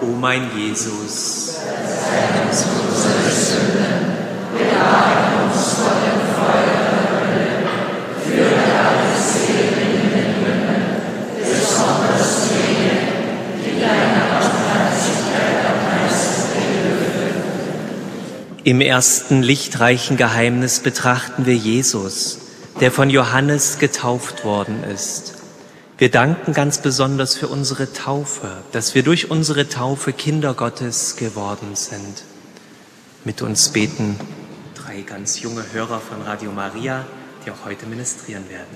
O mein Jesus, verzeih uns unsere Sünden, bewahre uns vor dem Feuer der Hölle, führe alle Seelen in den Himmel, besonders jene, die deiner Barmherzigkeit am meisten bedürfen. im ersten lichtreichen Geheimnis betrachten wir Jesus, der von Johannes getauft worden ist. Wir danken ganz besonders für unsere Taufe, dass wir durch unsere Taufe Kinder Gottes geworden sind. Mit uns beten 3 ganz junge Hörer von Radio Maria, die auch heute ministrieren werden.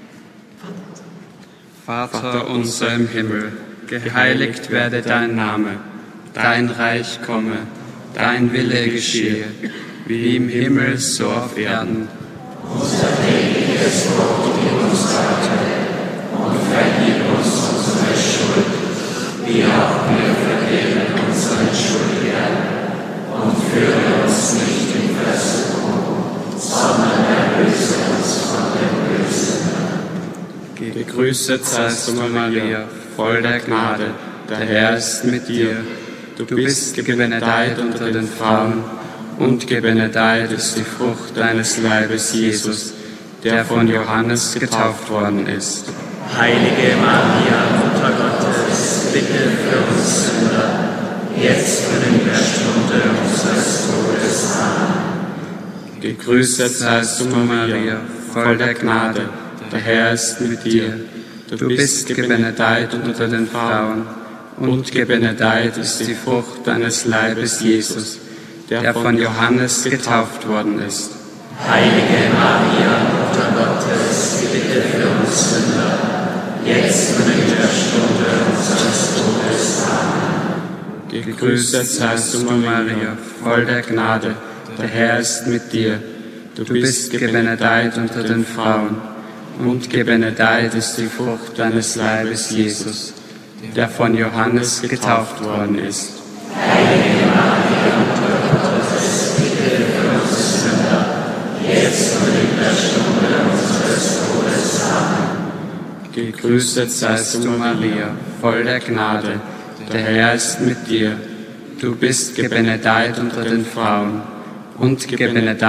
Vater unser im Himmel, geheiligt werde dein Name, dein Reich komme, dein Wille geschehe, wie im Himmel so auf Erden. Unser tägliches Brot gib uns heute und vergib uns unsere Schuld, wie auch wir vergeben unseren Schuldigern. Und führe uns nicht in Versuchung, sondern erlöse uns von dem Bösen. Gegrüßet seist du, Maria, voll der Gnade, der Herr ist mit dir. Du bist gebenedeit unter den Frauen, und gebenedeit ist die Frucht deines Leibes, Jesus, der von Johannes getauft worden ist. Heilige Maria, Mutter Gottes, bitte für uns Sünder, jetzt und in der Stunde unseres Todes. Amen. Gegrüßet seist du, Maria, voll der Gnade, der Herr ist mit dir. Du bist gebenedeit unter den Frauen, und gebenedeit ist die Frucht deines Leibes, Jesus, der von Johannes getauft worden ist. Heilige Maria, Mutter Gottes, bitte für uns Sünder, jetzt und in der Stunde unseres Todes. Amen. Gegrüßet seist du, Maria, voll der Gnade, der Herr ist mit dir. Du bist gebenedeit unter den Frauen, und gebenedeit ist die Frucht deines Leibes, Jesus, der von Johannes getauft worden ist. Heilige Maria, Mutter Gottes, bitte für uns Sünder, jetzt und in der Stunde unseres Todes. Amen. Gegrüßet seist du, Maria, voll der Gnade, der Herr ist mit dir. Du bist gebenedeit unter den Frauen, und gebenedeit